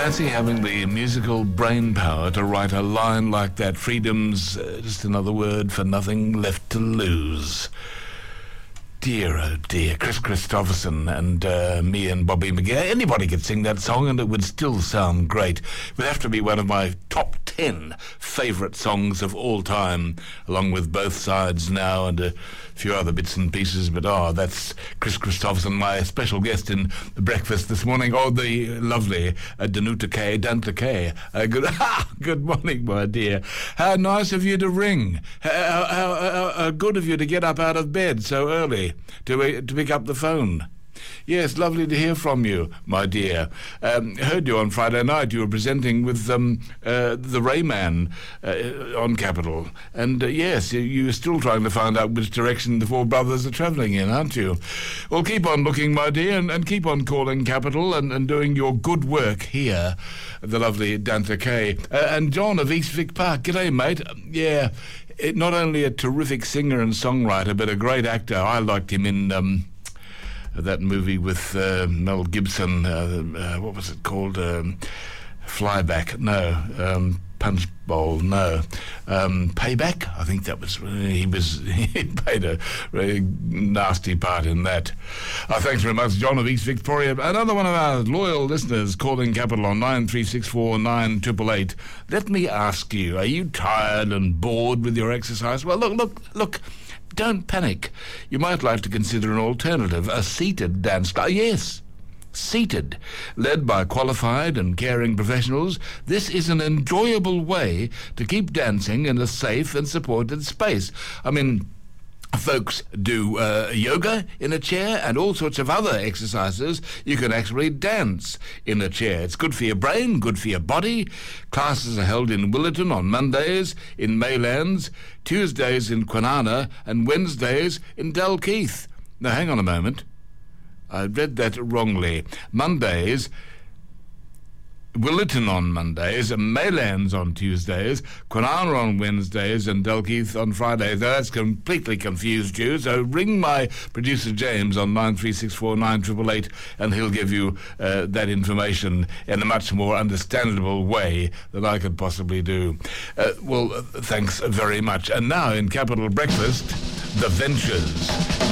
Fancy having the musical brain power to write a line like that. Freedom's just another word for nothing left to lose. Dear, oh dear, Chris Christopherson and me and Bobby McGee. Anybody could sing that song and it would still sound great. It would have to be one of my top 10 favourite songs of all time, along with Both Sides Now and a few other bits and pieces. But that's Chris Christopherson, my special guest in the breakfast this morning. The lovely Danuta Kay. Good morning, my dear. How nice of you to ring. How good of you to get up out of bed so early to pick up the phone. Yes, lovely to hear from you, my dear. Heard you on Friday night. You were presenting with the Rayman on Capital. And yes, you're still trying to find out which direction the four brothers are travelling in, aren't you? Well, keep on looking, my dear, and keep on calling Capital and doing your good work here, the lovely Danta Kay. And John of East Vic Park. G'day, mate. Yeah, not only a terrific singer and songwriter, but a great actor. I liked him in that movie with Mel Gibson. What was it called? Flyback? No. Punch Bowl? No. Payback? I think that was. He played a very nasty part in that. Thanks very much, John of East Victoria. Another one of our loyal listeners calling Capital on 9364 9888. Let me ask you, are you tired and bored with your exercise? Well, look. Don't panic. You might like to consider an alternative, a seated dance class. Yes, seated. Led by qualified and caring professionals, this is an enjoyable way to keep dancing in a safe and supported space. I mean, folks do yoga in a chair and all sorts of other exercises. You can actually dance in a chair. It's good for your brain, good for your body. Classes are held in Willerton on Mondays, in Maylands, Tuesdays in Kwinana, and Wednesdays in Dalkeith. Now, hang on a moment. I read that wrongly. Mondays, Willerton on Mondays, Maylands on Tuesdays, Kwinana on Wednesdays, and Dalkeith on Fridays. Now, that's completely confused you, so ring my producer James on 9364 9888 and he'll give you that information in a much more understandable way than I could possibly do. Thanks very much. And now in Capital Breakfast, The Ventures.